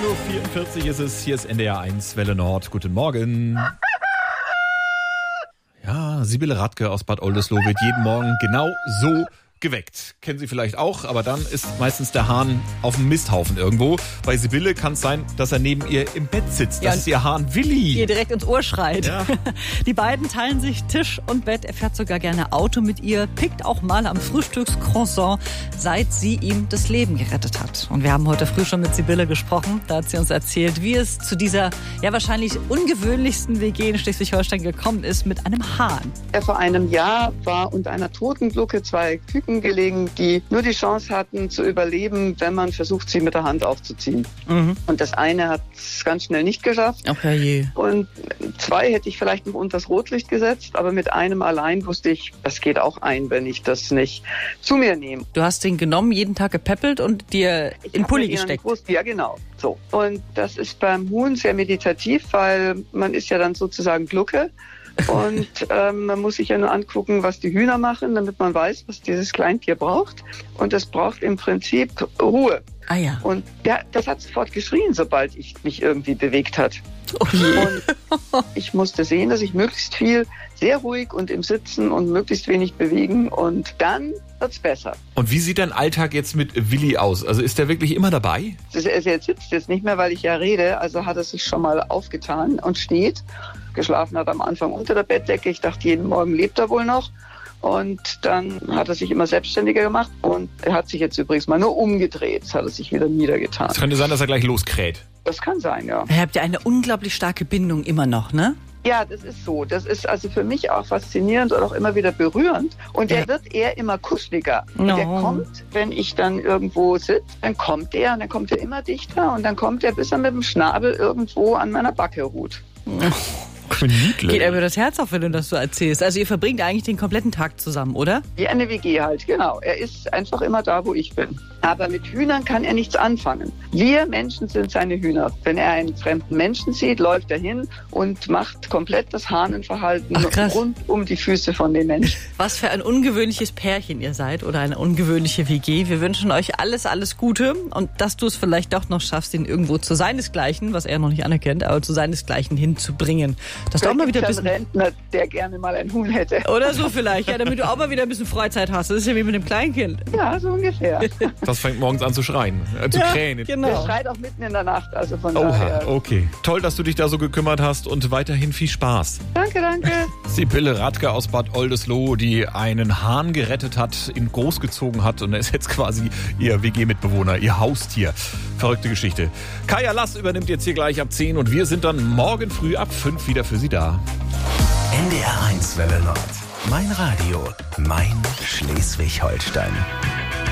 8.44 Uhr ist es. Hier ist NDR 1 Welle Nord. Guten Morgen. Ja, Sibylle Radke aus Bad Oldesloe wird jeden Morgen genau so geweckt. Kennen Sie vielleicht auch, aber dann ist meistens der Hahn auf dem Misthaufen irgendwo. Bei Sibylle kann es sein, dass er neben ihr im Bett sitzt. Das ist ihr Hahn Willi. Ihr direkt ins Ohr schreit. Ja. Die beiden teilen sich Tisch und Bett. Er fährt sogar gerne Auto mit ihr, pickt auch mal am Frühstückscroissant, seit sie ihm das Leben gerettet hat. Und wir haben heute früh schon mit Sibylle gesprochen. Da hat sie uns erzählt, wie es zu dieser ja wahrscheinlich ungewöhnlichsten WG in Schleswig-Holstein gekommen ist mit einem Hahn. Vor einem Jahr war unter einer Totenglucke 2 Küken gelegen, die nur die Chance hatten zu überleben, wenn man versucht, sie mit der Hand aufzuziehen. Mhm. Und das eine hat es ganz schnell nicht geschafft. Ach je. Und 2 hätte ich vielleicht noch unter das Rotlicht gesetzt, aber mit einem allein wusste ich, das geht auch ein, wenn ich das nicht zu mir nehme. Du hast den genommen, jeden Tag gepäppelt und dir in Pulli gesteckt. Ja, genau. So. Und das ist beim Huhn sehr meditativ, weil man ist ja dann sozusagen Glucke. Und man muss sich ja nur angucken, was die Hühner machen, damit man weiß, was dieses Kleintier braucht. Und es braucht im Prinzip Ruhe. Ah ja. Und das hat sofort geschrien, sobald ich mich irgendwie bewegt hat. Okay. Und ich musste sehen, dass ich möglichst viel, sehr ruhig und im Sitzen und möglichst wenig bewegen. Und dann wird's besser. Und wie sieht dein Alltag jetzt mit Willi aus? Also ist der wirklich immer dabei? Er sitzt jetzt nicht mehr, weil ich ja rede. Also hat er sich schon mal aufgetan und steht. Geschlafen hat am Anfang unter der Bettdecke. Ich dachte, jeden Morgen lebt er wohl noch. Und dann hat er sich immer selbstständiger gemacht. Und er hat sich jetzt übrigens mal nur umgedreht. Jetzt hat er sich wieder niedergetan. Es könnte sein, dass er gleich loskräht. Das kann sein, ja. Ihr habt ja eine unglaublich starke Bindung immer noch, ne? Ja, das ist so. Das ist also für mich auch faszinierend und auch immer wieder berührend. Und er wird eher immer kuscheliger. Und der kommt, wenn ich dann irgendwo sitze, dann kommt er und dann kommt er immer dichter und dann kommt er, bis er mit dem Schnabel irgendwo an meiner Backe ruht. Geht einem das Herz auf, wenn du das so erzählst. Also ihr verbringt eigentlich den kompletten Tag zusammen, oder? Wie eine WG halt, genau. Er ist einfach immer da, wo ich bin. Aber mit Hühnern kann er nichts anfangen. Wir Menschen sind seine Hühner. Wenn er einen fremden Menschen sieht, läuft er hin und macht komplett das Hahnenverhalten rund um die Füße von den Menschen. Was für ein ungewöhnliches Pärchen ihr seid oder eine ungewöhnliche WG. Wir wünschen euch alles, alles Gute und dass du es vielleicht doch noch schaffst, ihn irgendwo zu seinesgleichen, was er noch nicht anerkennt, aber zu seinesgleichen hinzubringen. Dass du auch mal wieder ein bisschen Rentner, der gerne mal ein Huhn hätte. Oder so vielleicht, ja, damit du auch mal wieder ein bisschen Freizeit hast. Das ist ja wie mit dem Kleinkind. Ja, so ungefähr. Das fängt morgens an zu schreien, zu krähen. Genau. Der schreit auch mitten in der Nacht, also von daher. Okay. Toll, dass du dich da so gekümmert hast und weiterhin viel Spaß. Danke, danke. Sibylle Radke aus Bad Oldesloe, die einen Hahn gerettet hat, ihn großgezogen hat und er ist jetzt quasi ihr WG-Mitbewohner, ihr Haustier. Verrückte Geschichte. Kaya Lass übernimmt jetzt hier gleich ab 10 und wir sind dann morgen früh ab 5 wieder für Sie da. NDR 1 Welle Nord. Mein Radio, mein Schleswig-Holstein.